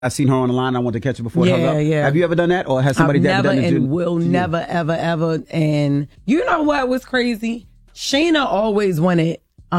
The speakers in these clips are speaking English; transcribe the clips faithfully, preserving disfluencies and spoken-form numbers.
I've seen her on the line. I want to catch her before. Yeah, it hung up. yeah. Have you ever done that, or has somebody I've never done it? and will never, ever, ever. And you know what was crazy? Shayna always wanted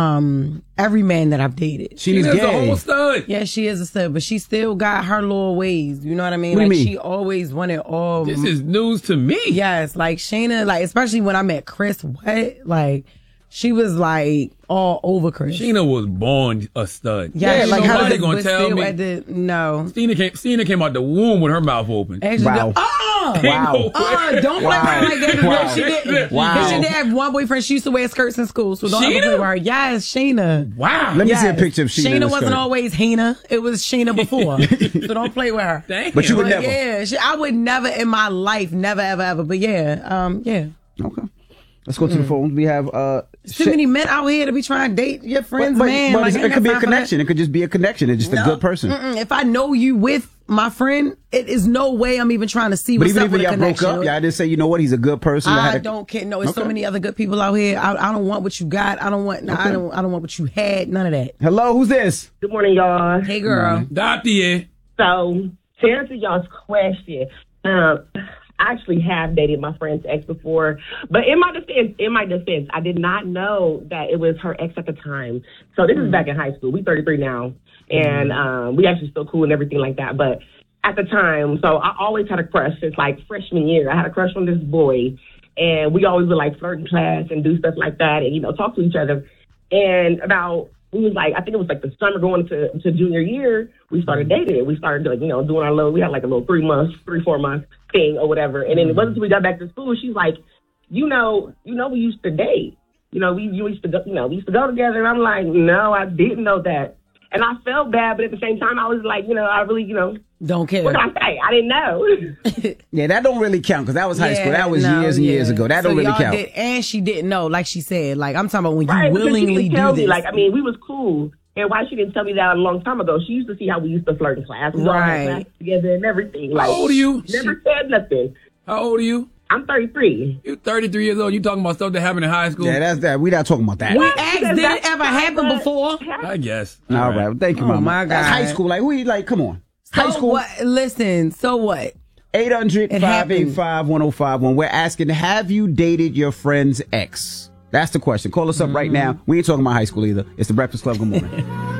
um every man that I've dated. She's She's gay. a whole stud. Yeah, she is a stud, but she still got her little ways. You know what I mean? What do like you mean? she always wanted all. This is news to me. Yes, like Shayna, like especially when I met Chris. What? Like she was like all over Chris. Sheena was born a stud. Yeah, Ain't like how nobody does gonna but tell still me. at the, no. Cena came, Cena came out the womb with her mouth open. Actually, Wow. the, oh, Wow. no Uh, don't play Wow. with her like that. 'Cause Wow. no, she didn't. Wow. Because she did have one boyfriend. She used to wear skirts in school, so don't ever Sheena? play with her. Yes, Sheena. Wow. Let me Yes. see a picture of Sheena. in Sheena a wasn't skirt. always Hina. It was Sheena before. So don't play with her. Damn. But you would But never. yeah, she, I would never in my life, never, ever, ever. But yeah, um, yeah. Okay. Let's go to the phone. We have uh. Too many men out here to be trying to date your friend's but, man. but Like, it's- I ain't it could be got a time for that. connection. It could just be a connection. It's just a No. good person. Mm-mm. If I know you with my friend, it is no way I'm even trying to see But what's even up if with a y'all broke connection. up, y'all didn't say, you know what, he's a good person. Y'all I had a- don't care. No, it's so Okay. many other good people out here. I, I don't want what you got. I don't want. No, I Okay. don't. I don't want what you had. None of that. Hello, who's this? Good morning, y'all. Hey, girl. Doctor, yeah. So, to answer y'all's question, um, I actually have dated my friend's ex before, but in my defense, in my defense, I did not know that it was her ex at the time. So this is back in high school. We thirty-three now, and um, we actually still cool and everything like that. But at the time, so I always had a crush since like freshman year. I had a crush on this boy, and we always would like flirt in class and do stuff like that, and you know talk to each other. And about we was like, I think it was like the summer going to, to junior year, we started dating. We started like, you know, doing our little, we had like a little three months, three, four months thing or whatever. And then it wasn't until we got back to school, she's like, you know, you know, we used to date. You know, we, we used to go, you know, we used to go together. And I'm like, no, I didn't know that. And I felt bad, but at the same time, I was like, you know, I really, you know, Don't care. what can I say? I didn't know. Yeah, that don't really count because that was high Yeah, school. That was no, years and years yeah. ago. That So don't really y'all count. Did, and she didn't know, like she said. Like I'm talking about when you Right, because she willingly didn't tell do me. this. Like, I mean, we was cool. And why she didn't tell me that a long time ago? She used to see how we used to flirt in class. We all had Right. class together and everything. Like, How old are you? Never said nothing. How old are you? I'm thirty-three. You thirty-three years old. You talking about stuff that happened in high school? Yeah, that's that. We not talking about that. we What? asked, Because did it that's- ever happen that's- before? I guess. All right. Well, thank you, Oh, mama. my That's God. high school. Like, we, like, come on. High So school. what? Listen. So what? eight hundred, It five eight happened. five, one oh five one. We're asking, have you dated your friend's ex? That's the question. Call us up right now. We ain't talking about high school either. It's the Breakfast Club. Good morning.